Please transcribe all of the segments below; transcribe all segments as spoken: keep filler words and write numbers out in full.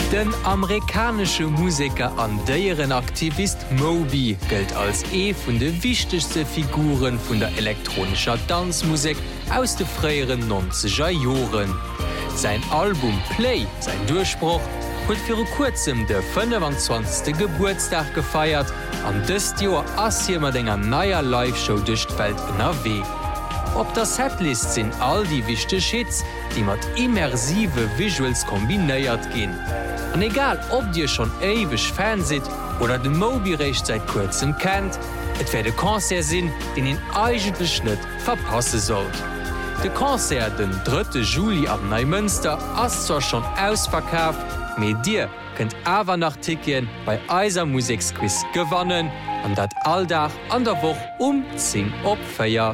Den amerikanische Musiker an deieren Aktivist Moby gilt als e vun de wichtigste Figuren vun der elektronischer Tanzmusik aus de freieren neunziger Joren. Sein Album Play, sein Durchbruch, huet fir kurzem de fünfundzwanzigste Geburtstag gefeiert, an dëst Joer ass hi mat enger naier Liveshow duch d'Welt N R W. Op der Setlist sinn all die wichte Hits, die mat immersive Visuals kombinéiert ginn. An egal ob Dir schon ewig Fan sit oder den Moby-Recht seit kurzem kennt, et wär de Konzert sinn, den en eigentlich net verpasse sollt. De Konzert den dritte Juli ab Neumünster ass zwar schon ausverkauft, me Dir könnt awer nach Tickien bei Eiser Musiksquiz gewannen, an dat alldach an der Woch um zehn opfeier.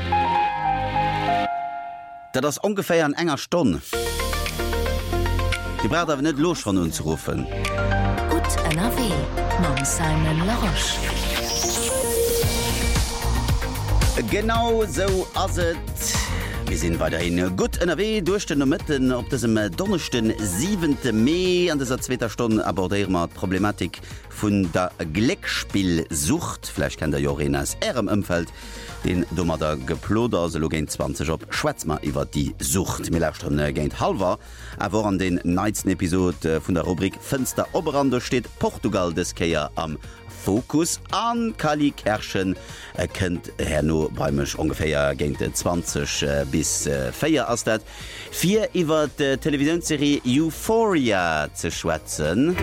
Dat ass ungefähr an enger Stonn. Die braucht aber nicht los von uns rufen. Gut N R W, Mam Simon Laroche. Genau so ist es. Wir sind weiterhin gut N R W durch den Mitten auf diesem Donnerstag, siebten Mai. An dieser zweiten Stunde abordieren wir die Problematik von der Glücksspielsucht. Vielleicht kennt der Jorena aus ihrem Umfeld. Den dummer der Geploder also gegen zwanzig op Schwätzmer iwwer die Sucht. Mir lauschen äh, géint halber, awer an den neizten Episode äh, vun der Rubrik Fenster Oberrande steht Portugal des Keier am Fokus an Kali Kerschen äh, kennt herno beimech ungefähr géint zwanzig äh, bis äh, vier ass dat. Vier iwwer de Televisionsserie Euphoria ze schwätzen.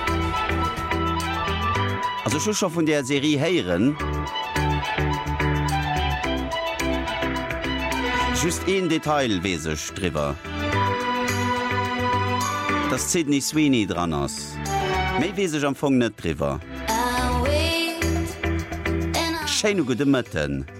Also schon schon von der Serie heieren. Just ein Detail wesech drüber. Das Sydney Sweeney dran ass. Mei wesech am Fong net drüber. Schein gute Mëtten.